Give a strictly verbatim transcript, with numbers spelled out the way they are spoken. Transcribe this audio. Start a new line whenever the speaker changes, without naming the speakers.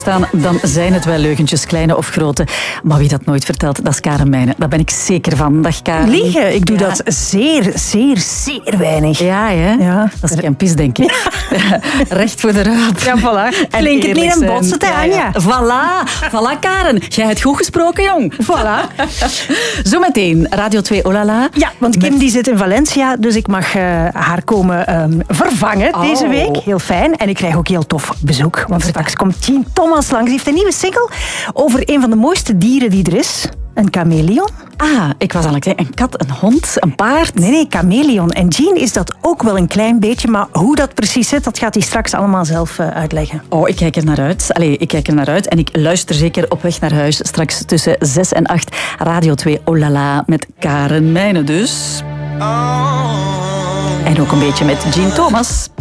staan, dan zijn het wel leugentjes, kleine of grote. Maar wie dat nooit vertelt, dat is Karen Meijnen. Daar ben ik zeker van. Dag Karen.
Liegen, ik doe
ja.
dat zeer, zeer, zeer weinig.
Ja, hè?
Ja.
Dat is geen pis, denk ik. Ja. Recht voor de raap.
Ja, voilà. Klink het niet en botsen te Anja.
Ja, ja. Voilà, voilà Karen. Jij hebt goed gesproken, jong.
Voilà.
Zometeen, Radio twee Olala.
Ja, want Kim die zit in Valencia, dus ik mag uh, haar komen um, vervangen
oh.
deze week. Heel fijn. En ik krijg ook heel tof bezoek, want straks komt Jean Thomas langs. Die heeft een nieuwe single over een van de mooiste dieren die er is. Een chameleon.
Ah, ik was aan het kijken. Een kat, een hond, een paard.
Nee, nee, chameleon. En Jean is dat ook wel een klein beetje, maar hoe dat precies zit, dat gaat hij straks allemaal zelf uh, uitleggen.
Oh, ik kijk er naar uit. Allee, ik kijk er naar uit en ik luister zeker op weg naar huis. Straks tussen zes en acht. Radio twee Olala met Karen Meijnen dus. Oh. En ook een beetje met Jean Thomas.